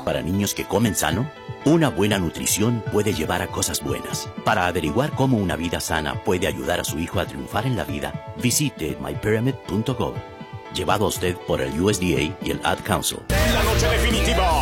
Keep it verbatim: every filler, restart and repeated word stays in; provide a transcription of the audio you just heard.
Para niños que comen sano, una buena nutrición puede llevar a cosas buenas. Para averiguar cómo una vida sana puede ayudar a su hijo a triunfar en la vida, visite my pyramid punto gov. Llevado a usted por el U S D A y el Ad Council. La noche definitiva